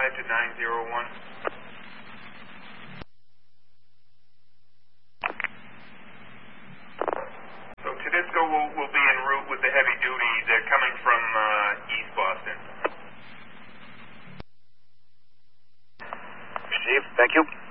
to 901. So Tedisco will be en route with the heavy duty. They're coming from East Boston. Received. Thank you.